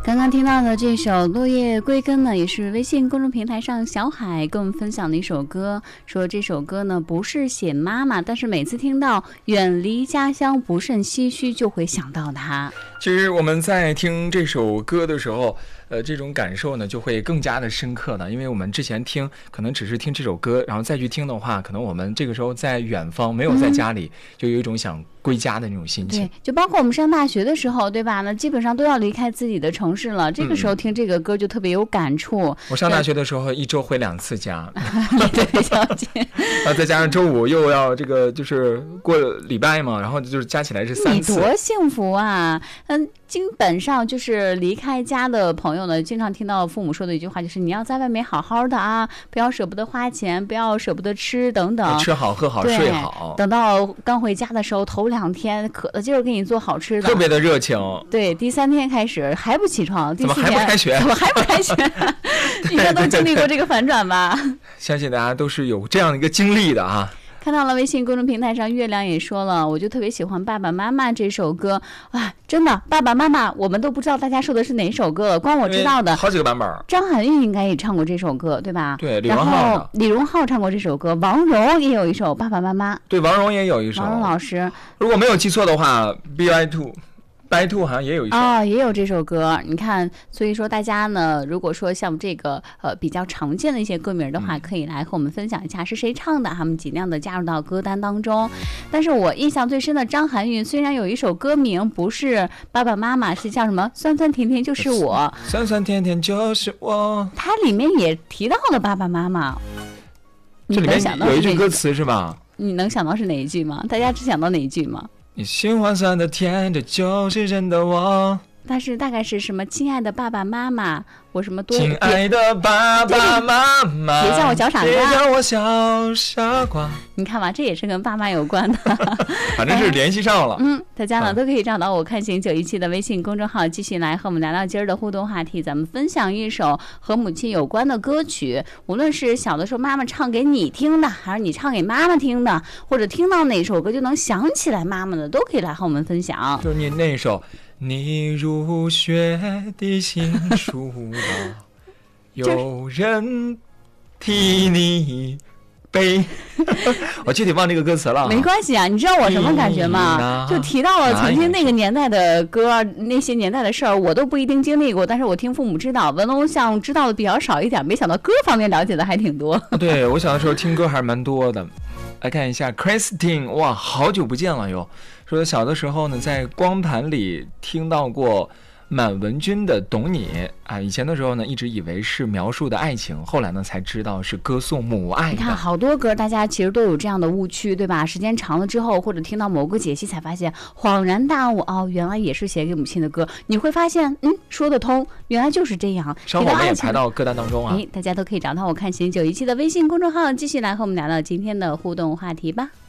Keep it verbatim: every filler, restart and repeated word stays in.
刚刚听到的这首《落叶归根》呢，也是微信公众平台上小海跟我们分享的一首歌，说这首歌呢不是写妈妈，但是每次听到远离家乡不胜唏嘘，就会想到她。 其实我们在听这首歌的时候，呃，这种感受呢就会更加的深刻的，因为我们之前听可能只是听这首歌，然后再去听的话，可能我们这个时候在远方，没有在家里，嗯、就有一种想归家的那种心情。 对，就包括我们上大学的时候，对吧？那基本上都要离开自己的城市了，这个时候听这个歌就特别有感触。嗯、 我上大学的时候，一周回两次家， 特别小心。 然后再加上周五又要这个就是过礼拜嘛，然后就是加起来是三次。 你多幸福啊！嗯，基本上就是离开家的朋友呢，经常听到父母说的一句话，就是你要在外面好好的啊，不要舍不得花钱，不要舍不得吃等等， 吃好喝好睡好。 等到刚回家的时候，头两天渴了劲儿给你做好吃的， 特别的热情。 对，第三天开始还不起床，第四天怎么还不开学？ 怎么还不开学？应该都经历过这个反转吧？ 相信大家都是有这样的一个经历的啊。 看到了微信公众平台上月亮也说了，我就特别喜欢《爸爸妈妈》这首歌，哇，真的，爸爸妈妈我们都不知道大家说的是哪首歌，光我知道的好几个版本。 张含韵应该也唱过这首歌，对吧？ 对，李荣浩然后李荣浩唱过这首歌，王蓉也有一首《爸爸妈妈》。 对，王蓉也有一首。 王蓉老师， 如果没有记错的话 ，B Y Two。白兔好像也有一首啊、哦，也有这首歌。你看，所以说大家呢，如果说像这个呃比较常见的一些歌名的话，嗯、可以来和我们分享一下是谁唱的，他们尽量的加入到歌单当中。但是我印象最深的张含韵，虽然有一首歌名不是爸爸妈妈，是叫什么酸酸甜甜就是我， 酸酸甜甜就是我， 它里面也提到了爸爸妈妈。 这里面有一句歌词是吧？ 你能想到是哪一句吗？大家只想到哪一句吗？ 你心欢酸的甜，这就是真的我。 但是大概是什么？亲爱的爸爸妈妈，我什么多？ 亲爱的爸爸妈妈， 别叫我小傻瓜， 别叫我小傻瓜。 你看吧，这也是跟爸妈有关的， 反正是联系上了。 嗯，大家呢、嗯、都可以找到我看行九一七的微信公众号，继续来和我们聊聊今儿的互动话题。咱们分享一首和母亲有关的歌曲，无论是小的时候妈妈唱给你听的，还是你唱给妈妈听的，或者听到哪首歌就能想起来妈妈的，都可以来和我们分享。 就是你那首。你入学的新书包，有人替你背。我具体忘这个歌词了。 没关系啊，你知道我什么感觉吗？就提到了曾经那个年代的歌，那些年代的事儿，我都不一定经历过，但是我听父母知道，文龙像知道的比较少一点，没想到歌方面了解的还挺多。 对，我小的时候听歌还是蛮多的。来看一下 Christine， 哇，好久不见了哟。说小的时候呢，在光盘里听到过满文军的《懂你》啊，以前的时候呢，一直以为是描述的爱情，后来呢才知道是歌颂母爱的。 你看好多歌，大家其实都有这样的误区，对吧？时间长了之后，或者听到某个解析，才发现恍然大悟，哦，原来也是写给母亲的歌。你会发现，嗯，说得通，原来就是这样。 稍后我们也排到歌单当中啊。 哎，大家都可以找到我看行九一七的微信公众号，继续来和我们聊聊今天的互动话题吧。